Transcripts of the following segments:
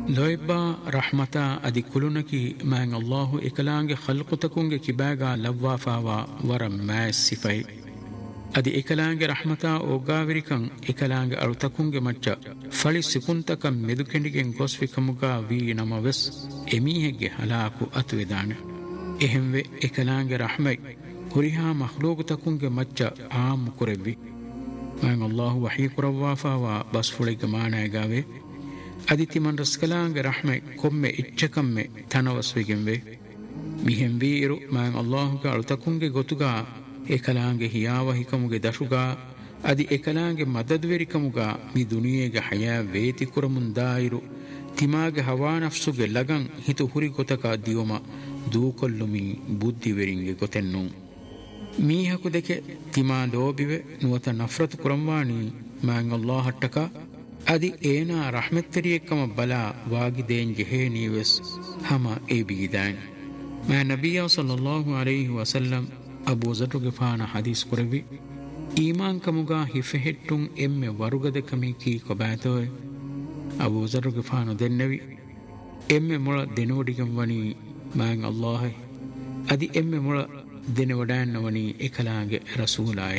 ಲೊಯ್ಬಾ ರಹ್ಮತ ಅದಿ ಕುಲುನಕಿ ಮ್ಯಾಂಗ್ ಅಲ್ಲಾಹು ಎಕಲಾಂಗೆ ಖಲ್ಕುತಕುಂಗೆ ಕಿಬಾಗ ಲವ್ವಾಫಾವಾ ವರ ಮ್ಯಾಸ್ ಸಿಫೈ ಅದಿ ಎಕಲಾಂಗೆ ರಹ್ಮತ ಒಗ್ಗಾವಿರಿಕಂ ಎಕಲಾಂಗೆ ಅಳುತಕುಂಗೆ ಮಚ್ಚ ಫಳಿ ಸಿಕುಂತಕಂ ಮೆದುಕೆಂಡಿಗೆಂ ಗೊಸ್ವಿಕಮುಗ ವಿ ನಮವೆಸ್ ಎಮೀಹೆಗ್ಗೆ ಹಲಾಕು ಅತುವೆದಾನೆ ಎಹೆಂವೆ ಎಕಲಾಂಗೆ ರಹ್ಮೈ ಹುರಿಹಾ ಮಖ್ಲೂಗುತಕುಂಗೆ ಮಚ್ಚ ಆಮ್ ಕುರೆವ್ವಿ ಮ್ಯಾಂಗ್ ಅಲ್ಲಾಹು ವಹೀ ಕುರವ್ವಾಫಾವಾ ಬಸ್ಫುಳಿಗೆ ಮಾನಾಯಗಾವೆ ಅದಿತಿಮನ್ ರಸ್ಕಲಾಂಗೆ ರಹ್ಮೆ ಕೊಮ್ಮೆ ಇಚ್ಚಕಮ್ಮೆ ತನವಸ್ವಿಗೆಂವೆ ಮಿಹೆಂ ವೀರು ಮ್ಯಾಂಗ್ ಅಲ್ಲಾಹುಗೆ ಅಳುತಕುಂಗೆ ಗೊತುಗ ಎಕಲಾಂಗೆ ಹಿಯಾವ ಹಿಕಮುಗೆ ದಶುಗ ಅದಿ ಎಕಲಾಂಗೆ ಮದದ್ವೆರಿಕಮುಗ ಮಿ ದುನಿಯೆಗೆ ಹಯಾ ವೇತಿ ಕುರಮುಂದಾಯಿರು ತಿಮಾಗೆ ಹವಾ ನಫ್ಸುಗೆ ಲಗಂ ಹಿತು ಹುರಿ ಗೊತಕ ದಿಯುಮ ದೂಕೊಲ್ಲುಮಿ ಬುದ್ಧಿವೆರಿಂಗೆ ಗೊತೆನ್ನು ಮೀಹಕು ದೆಕೆ ತಿಮಾ ಲೋಬಿವೆ ನುವತ ನಫ್ರತ್ ಕುರಂವಾಣಿ ಮ್ಯಾಂಗ್ ಅಲ್ಲಾಹಟ್ಟಕ ಅದಿ ಏನಾ ರಹಮತ್ತರಿಯಕ್ಕಮ ಬಲ ವಾಗಿದೆ ಜೆಹೇ ನೀವೆಸ್ ಹಮ ಎ ಬೀದಾನ್ ಮಾ ನಬಿಯ ಸಲ್ಲಲ್ಲಾಹು ಅಲೈಹಿ ವಸಲ್ಲಂ ಅಬೂ ಝರ್ ಗಿಫಾನ ಹದೀಸ್ ಕುರವಿ ಈಮಾನ್ ಕಮುಗಾ ಹಿಫೆහෙಟ್ಟುಂ ಎಮ್ಮೆ ವರುಗದ ಕಮಿ ಕೀ ಕೊಬಾತೋಯ್ ಅಬೂ ಝರ್ ಗಿಫಾನ ದೆನ್ನವಿ ಎಮ್ಮೆ ಮೊಳ ದೆನೋಡಿಗಂ ವನಿ ಮಾಂಗ್ ಅಲ್ಲಾಹ್ ಅದಿ ಎಮ್ಮೆ ಮೊಳ ದೆನವಡಾನ್ನ ವನಿ ಎಕಲಾಗೆ ರಸೂಲಾಯ್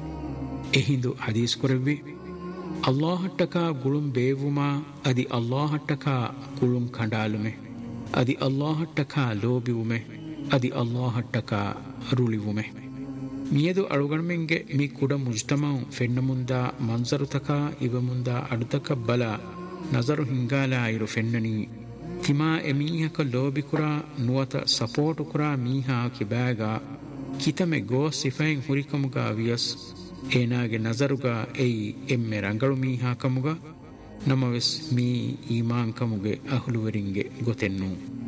ಎಹಿಂದು ಹದೀಸ್ ಕುರವಿ ಅಲ್ಲಾಹಟ್ಟಕ ಗುಳುಂ ಬೇವುಮಾ ಅದಿ ಅಲ್ಲಾಹಟ್ಟಕ ಗುಳುಂ ಕಂಡಾಲುಮೆ ಅದಿ ಅಲ್ಲಾಹಟ್ಟಕ ಲೋಬಿವುಮೆ ಅದಿ ಅಲ್ಲಾಹಟ್ಟಕ ರುಳಿವುಮೆ ಮಿಯದು ಅಳುಗಣ್ಮೆಂಗೆ ಮಿ ಕುಡ ಮುಜ್ತಮಂ ಫೆನ್ನ ಮುಂದ ಮನ್ಸರುತಕ ಇವ ಮುಂದ ಅಡುತಕ ಬಲ ನಜರು ಹಿಂಗಾಲ ಇರು ಫೆನ್ನನಿ ತಿಮಾ ಎಮೀಹಕ ಲೋಬಿಕುರ ನುವತ ಸಪೋರ್ಟು ಕುರ ಮೀಹಾ ಕಿಬಾಗ ಕಿತಮೆ ಗೋ ಸಿಫೈನ್ ಹುರಿಕಮುಗ ವಿಯಸ್ ಏನಾಗೆ ನಜರುಗ ಎಯ್ ಎಮ್ಮೆ ರಂಗಳು ಮೀಹಾ ಕಮುಗ ನಮವೆಸ್ ಮೀ ಈಮಾನ್ ಕಮುಗೆ ಅಹುಲುವರಿಂಗೆ ಗೊತೆನ್ನು